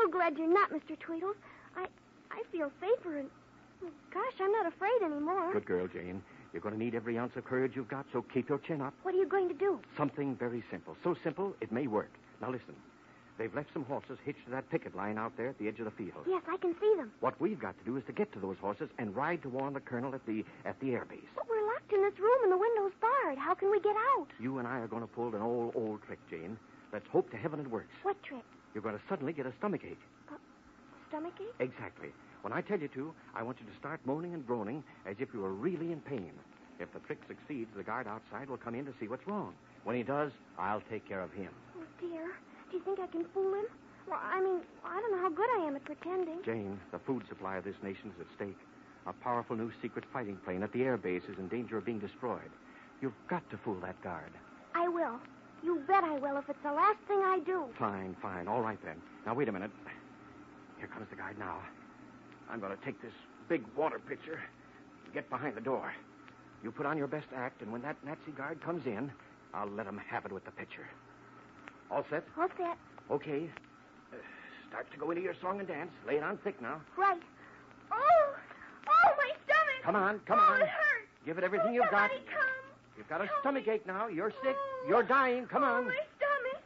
so glad you're not, Mr. Tweedles. I feel safer and... Gosh, I'm not afraid anymore. Good girl, Jane. You're going to need every ounce of courage you've got, so keep your chin up. What are you going to do? Something very simple. So simple, it may work. Now listen. They've left some horses hitched to that picket line out there at the edge of the field. Yes, I can see them. What we've got to do is to get to those horses and ride to warn the colonel at the air base. But we're locked in this room and the window's barred. How can we get out? You and I are going to pull an old trick, Jane. Let's hope to heaven it works. What trick? You're going to suddenly get a stomachache. Stomachache? Exactly. When I tell you to, I want you to start moaning and groaning as if you were really in pain. If the trick succeeds, the guard outside will come in to see what's wrong. When he does, I'll take care of him. Oh, dear. Do you think I can fool him? Well, I don't know how good I am at pretending. Jane, the food supply of this nation is at stake. A powerful new secret fighting plane at the air base is in danger of being destroyed. You've got to fool that guard. I will. You bet I will if it's the last thing I do. Fine. All right, then. Now, wait a minute. Here comes the guard now. I'm going to take this big water pitcher and get behind the door. You put on your best act, and when that Nazi guard comes in, I'll let him have it with the pitcher. All set? All set. Okay. Start to go into your song and dance. Lay it on thick now. Right. Oh, my stomach. Come on. Oh, it hurts. Give it everything you've got. Somebody come. You've got a stomachache now. You're sick. You're dying. Come on. Oh, my stomach.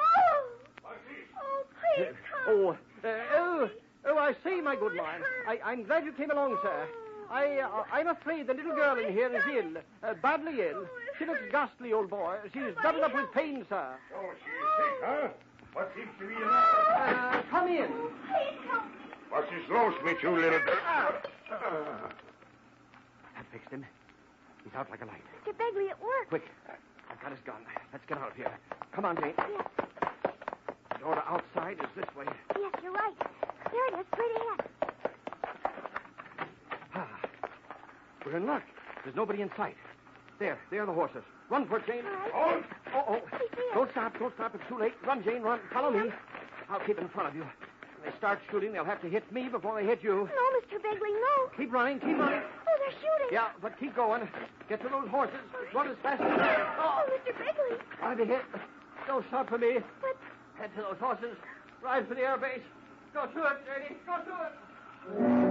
Oh, please come. I see, my good man. I'm glad you came along, sir. I'm afraid the little girl in here is ill, badly ill. She looks ghastly, old boy. She's doubled up with pain, sir. Oh, she's sick, huh? What seems to be the matter? Come in. Please help me. What's this roast meat, you little bit? That fixed him. He's out like a light. Mr. Begley, it worked. Quick. I've got his gun. Let's get out of here. Come on, Jane. Yes. The door to outside is this way. Yes, you're right. There it is, straight ahead. We're in luck. There's nobody in sight. There are the horses. Run for it, Jane. All right. Oh. I see it. Don't stop. It's too late. Run, Jane, run. Follow me. I'll keep in front of you. When they start shooting, they'll have to hit me before they hit you. No, Mr. Begley, no. Keep running. Oh, they're shooting. Yeah, but keep going. Get to those horses. Run as fast as you can. Oh, Mr. Begley. I'll be hit. Don't stop for me. But... Head to those horses. Ride for the air base. Go to it, Janie. Go to it.